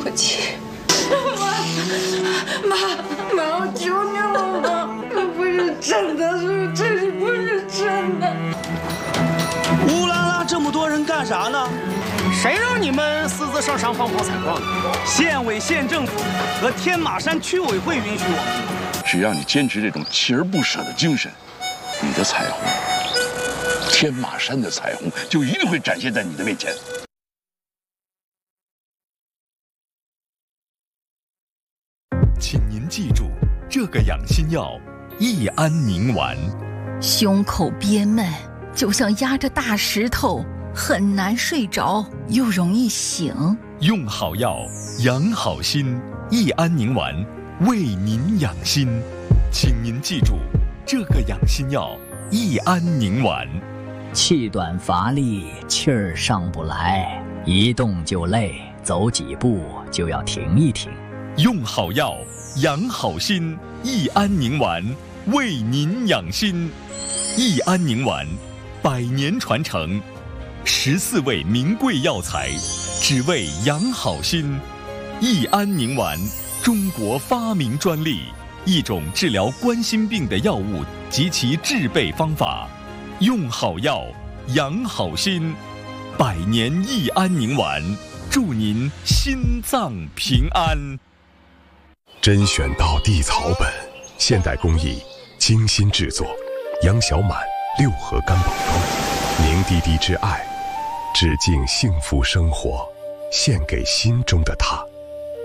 可气。妈，我求你了，妈，这不是真的，这里不是真的。 乌拉拉，这么多人干啥呢？ 谁让你们私自上山放炮采矿的？ 县委、县政府和天马山区委会允许我。 只要你坚持这种锲而不舍的精神，你的彩虹，天马山的彩虹就一定会展现在你的面前。 请您记住，这个养心药益安宁丸。 胸口憋闷，就像压着大石头，很难睡着，又容易醒。 用好药，养好心，益安宁丸为您养心。请您记住，这个养心药益安宁丸。 气短乏力，气儿上不来，一动就累，走几步就要停一停。 用好药，养好心，益安宁丸为您养心。益安宁丸100年传承，14味名贵药材，只为养好心。益安宁丸，中国发明专利，一种治疗冠心病的药物及其制备方法。用好药，养好心，100年益安宁丸，祝您心脏平安。 甄选道地草本，现代工艺，精心制作。杨小满6合干宝装，凝滴滴之爱，致敬幸福生活，献给心中的他。